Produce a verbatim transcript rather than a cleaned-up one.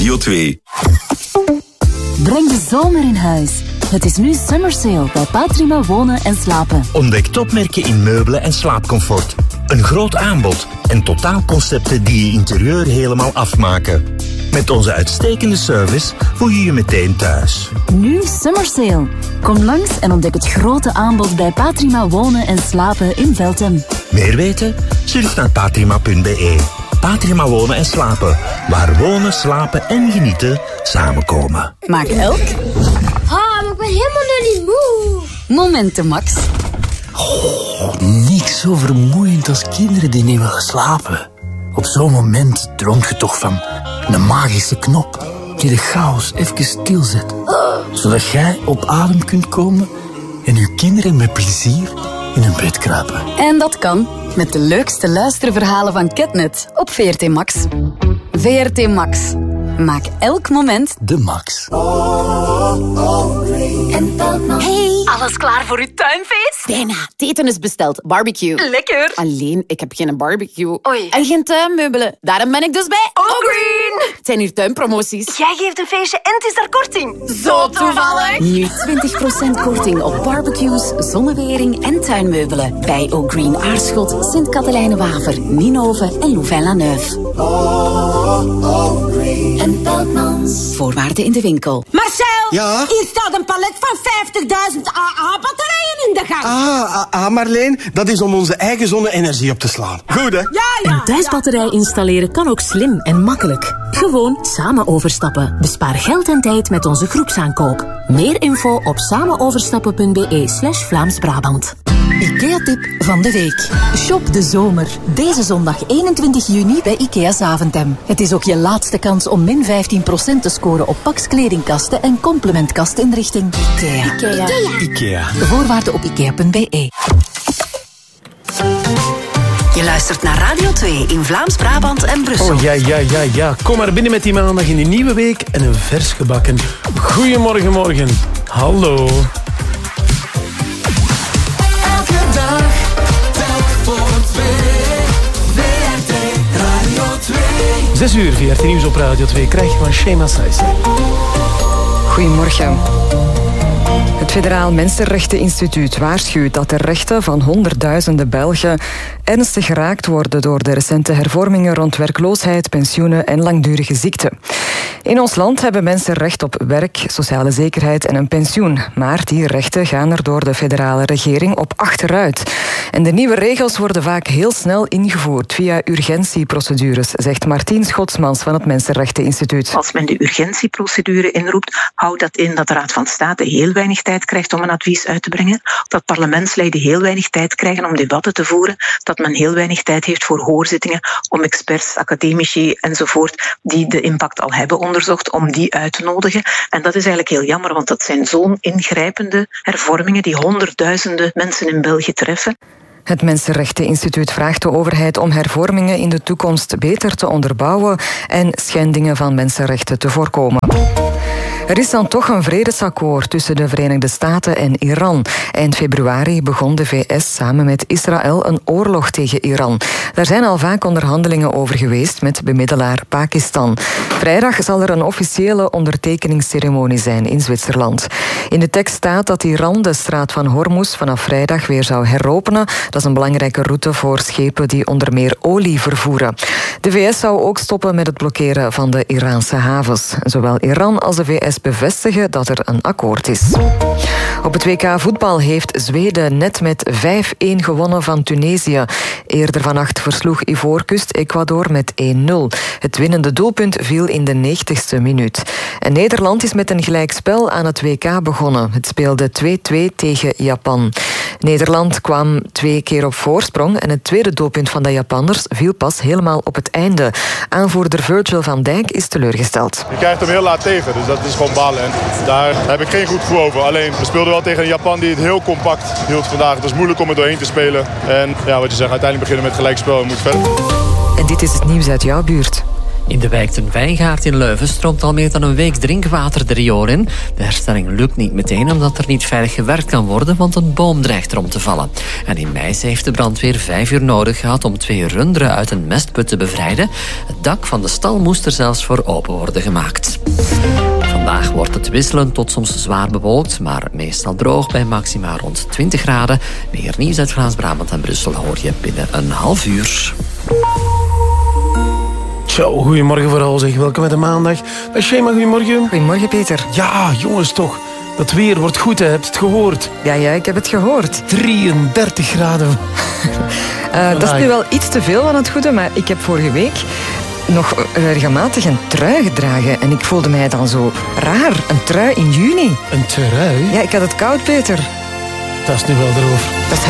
Radio twee. Breng de zomer in huis. Het is nu Summer Sale bij Patrima Wonen en Slapen. Ontdek topmerken in meubelen en slaapcomfort. Een groot aanbod en totaalconcepten die je interieur helemaal afmaken. Met onze uitstekende service voel je je meteen thuis. Nu Summer Sale. Kom langs en ontdek het grote aanbod bij Patrima Wonen en Slapen in Veltem. Meer weten? Surf naar patrima punt b e. Patrima Wonen en Slapen. Waar wonen, slapen en genieten samenkomen. Maak elk Ah, maar ik ben helemaal nog niet moe. momenten max. Oh, niks zo vermoeiend als kinderen die niet willen slapen. Op zo'n moment droomt je toch van een magische knop die de chaos even stilzet. Zodat jij op adem kunt komen en je kinderen met plezier in hun bed kruipen. En dat kan met de leukste luisterverhalen van Ketnet op V R T Max. V R T Max. Maak elk moment de max. Hey, alles klaar voor uw tuinfeest? bijna. Het eten is besteld. Barbecue. Lekker. Alleen, ik heb geen barbecue. Oei. En geen tuinmeubelen. Daarom ben ik dus bij Allgreen. Het zijn hier tuinpromoties. Jij geeft een feestje en het is daar korting. Zo toevallig. Nu twintig procent korting op barbecues, zonnewering en tuinmeubelen. Bij O'Green Aarschot, Sint-Katelijne-Waver, Ninove en Louvain-la-Neuve. Voorwaarden in de winkel. Marcel, Ja? hier staat een palet van vijftigduizend A A-batterijen in de gang. Ah, ah, ah, Marleen, dat is om onze eigen zonne-energie op te slaan. Goed, hè? Ja, ja. Een thuisbatterij installeren kan ook slim en makkelijk. Gewoon samen overstappen. Bespaar geld en tijd met onze groepsaankoop. Meer info op samenoverstappen punt b e slash Vlaams-Brabant. IKEA-tip van de week. Shop de zomer. Deze zondag eenentwintig juni bij IKEA Zaventem. Het is ook je laatste kans om min vijftien procent te scoren op Pax kledingkasten en complementkastinrichting. IKEA. IKEA. Ikea. De voorwaarden op ikea punt b e. Je luistert naar Radio twee in Vlaams-Brabant en Brussel. Oh ja, ja, ja, ja. Kom maar binnen met die maandag in die nieuwe week en een vers gebakken. Goedemorgen, morgen. Hallo. Elke dag, telk voor twee. V R T Radio twee. Zes uur, V R T Nieuws op Radio twee. Krijg je van Shema Saisen. Goedemorgen. Het Federaal Mensenrechteninstituut waarschuwt dat de rechten van honderdduizenden Belgen ernstig geraakt worden door de recente hervormingen rond werkloosheid, pensioenen en langdurige ziekte. In ons land hebben mensen recht op werk, sociale zekerheid en een pensioen. Maar die rechten gaan er door de federale regering op achteruit. En de nieuwe regels worden vaak heel snel ingevoerd via urgentieprocedures, zegt Martien Schotsmans van het Mensenrechteninstituut. Als men de urgentieprocedure inroept, houdt dat in dat de Raad van State heel weinig tijd krijgt om een advies uit te brengen, dat parlementsleden heel weinig tijd krijgen om debatten te voeren, dat men heel weinig tijd heeft voor hoorzittingen om experts, academici enzovoort die de impact al hebben onderzocht, om die uit te nodigen. En dat is eigenlijk heel jammer, want dat zijn zo'n ingrijpende hervormingen die honderdduizenden mensen in België treffen. Het Mensenrechteninstituut vraagt de overheid om hervormingen in de toekomst beter te onderbouwen en schendingen van mensenrechten te voorkomen. Er is dan toch een vredesakkoord tussen de Verenigde Staten en Iran. Eind februari begon de V S samen met Israël een oorlog tegen Iran. Daar zijn al vaak onderhandelingen over geweest met bemiddelaar Pakistan. Vrijdag zal er een officiële ondertekeningsceremonie zijn in Zwitserland. In de tekst staat dat Iran de straat van Hormuz vanaf vrijdag weer zou heropenen. Dat is een belangrijke route voor schepen die onder meer olie vervoeren. De V S zou ook stoppen met het blokkeren van de Iraanse havens. Zowel Iran als de V S bevestigen dat er een akkoord is. Op het W K voetbal heeft Zweden net met vijf-een gewonnen van Tunesië. Eerder vannacht versloeg Ivoorkust Ecuador met één nul. Het winnende doelpunt viel in de negentigste minuut. En Nederland is met een gelijkspel aan het W K begonnen. Het speelde twee-twee tegen Japan. Nederland kwam twee keer op voorsprong en het tweede doelpunt van de Japanners viel pas helemaal op het einde. Aanvoerder Virgil van Dijk is teleurgesteld. Je krijgt hem heel laat tegen, dus dat is gewoon balen. En daar heb ik geen goed gevoel over. Alleen, we speelden wel tegen een Japan die het heel compact hield vandaag. Het was moeilijk om er doorheen te spelen. En ja, wat je zegt, uiteindelijk beginnen met gelijkspel en moet verder. En dit is het nieuws uit jouw buurt. In de wijk ten Wijngaard in Leuven stroomt al meer dan een week drinkwater de riool in. De herstelling lukt niet meteen omdat er niet veilig gewerkt kan worden, want een boom dreigt erom te vallen. En in mei heeft de brandweer vijf uur nodig gehad om twee runderen uit een mestput te bevrijden. Het dak van de stal moest er zelfs voor open worden gemaakt. Vandaag wordt het wisselend tot soms zwaar bewolkt, maar meestal droog bij maxima rond twintig graden. Meer nieuws uit Vlaams-Brabant en Brussel hoor je binnen een half uur. Zo, goedemorgen vooral zeg. Welkom met de maandag. Bij Shema, goedemorgen. Goedemorgen, Peter. Ja, jongens toch. Dat weer wordt goed, hè. Heb je het gehoord? Ja, ja, ik heb het gehoord. drieëndertig graden. uh, dat is nu wel iets te veel van het goede, maar ik heb vorige week nog regelmatig een trui gedragen. En ik voelde mij dan zo raar. Een trui in juni. Een trui? Ja, ik had het koud, Peter. Dat is nu wel erover. Dat is